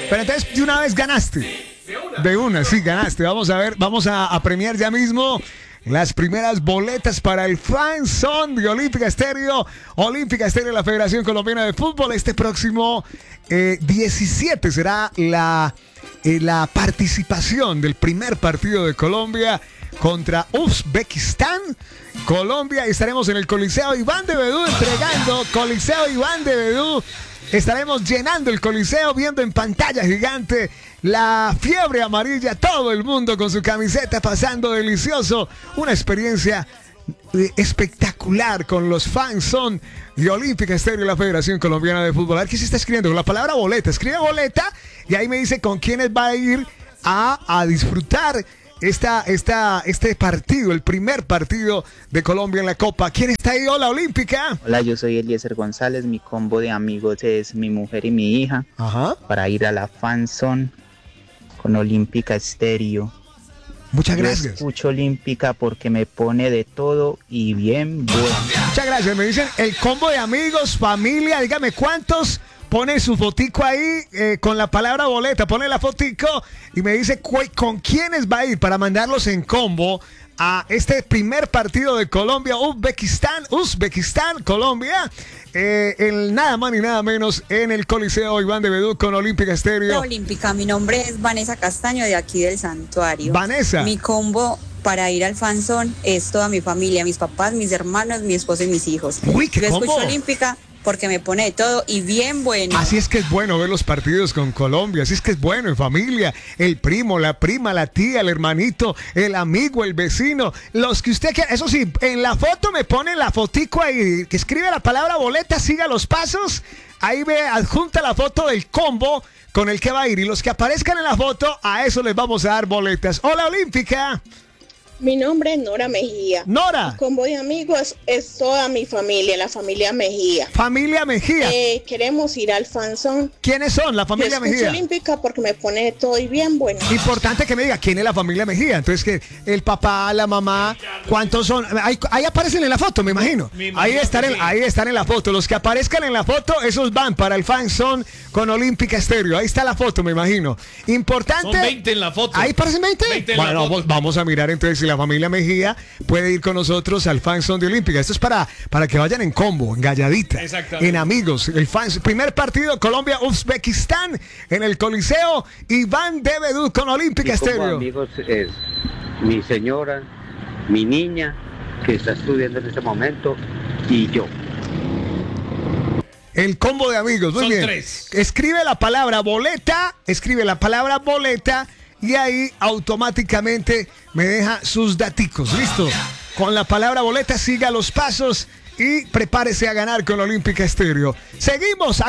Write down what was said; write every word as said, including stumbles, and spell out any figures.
Pero entonces de una vez ganaste. De una, sí, ganaste. Vamos a ver, vamos a, a premiar ya mismo las primeras boletas para el Fan Zone de Olímpica Estéreo. Olímpica Estéreo, la Federación Colombiana de Fútbol. Este próximo eh, diecisiete será la, eh, la participación del primer partido de Colombia contra Uzbekistán. Colombia, estaremos en el Coliseo Iván de Bedú entregando Coliseo Iván de Bedú. Estaremos llenando el Coliseo, viendo en pantalla gigante la fiebre amarilla, todo el mundo con su camiseta pasando delicioso. Una experiencia eh, espectacular con los Fan Zone de Olímpica Estéreo y la Federación Colombiana de Fútbol. A ver qué se está escribiendo con la palabra boleta. Escribe boleta y ahí me dice con quiénes va a ir a, a disfrutar Esta, esta, este partido, el primer partido de Colombia en la Copa. ¿Quién está ahí? Hola, Olímpica. Hola, yo soy Eliezer González. Mi combo de amigos es mi mujer y mi hija. Ajá. Para ir a la Fan Zone con Olímpica Estéreo. Muchas Yo gracias. escucho Olímpica porque me pone de todo y bien bueno. Muchas gracias. Me dicen el combo de amigos, familia. Dígame cuántos. Pone su fotico ahí eh, con la palabra boleta. Pone la fotico y me dice cu- con quiénes va a ir para mandarlos en combo a este primer partido de Colombia, Uzbekistán, Uzbekistán, Colombia. Eh, el nada más ni nada menos en el Coliseo Iván de Bedú con Olímpica Estéreo. Olímpica, mi nombre es Vanessa Castaño de aquí del Santuario. Vanessa. Mi combo para ir al Fan Zone es toda mi familia, mis papás, mis hermanos, mi esposo y mis hijos. Uy, ¿qué Yo combo? escucho Olímpica porque me pone de todo y bien bueno. Así es que es bueno ver los partidos con Colombia, así es que es bueno en familia, el primo, la prima, la tía, el hermanito, el amigo, el vecino, los que usted quiera. Eso sí, en la foto me pone la fotico ahí, que escribe la palabra boleta, siga los pasos, ahí ve, adjunta la foto del combo con el que va a ir y los que aparezcan en la foto, a eso les vamos a dar boletas. Hola, Olímpica. Mi nombre es Nora Mejía. Nora. Mi combo de amigos es toda mi familia, la familia Mejía. Familia Mejía. Eh, queremos ir al Fan Zone. ¿Quiénes son la familia Yo escucho Mejía? Olímpica porque me pone de todo y bien bueno. Importante que me diga quién es la familia Mejía. Entonces, que el papá, la mamá, ¿cuántos son? Ahí, ahí aparecen en la foto, me imagino. Me imagino Ahí están, que en, sí. ahí están en la foto. Los que aparezcan en la foto, esos van para el Fan Zone con Olímpica Estéreo. Ahí está la foto, me imagino. Importante. Son veinte en la foto. ¿Ahí parecen veinte? veinte en la Bueno, foto. vamos, vamos a mirar entonces si la familia Mejía puede ir con nosotros al Fan Zone de Olímpica. Esto es para, para que vayan en combo, en galladita, Exactamente. en amigos. El fan, primer partido Colombia-Uzbekistán en el Coliseo Iván de Bedú con Olímpica Y como Estéreo. amigos es mi señora, mi niña que está estudiando en este momento y yo. El combo de amigos, muy Son bien. tres. Escribe la palabra boleta, escribe la palabra boleta y ahí automáticamente me deja sus daticos. ¿Listo? Con la palabra boleta siga los pasos y prepárese a ganar con Olímpica Estéreo. Seguimos aquí.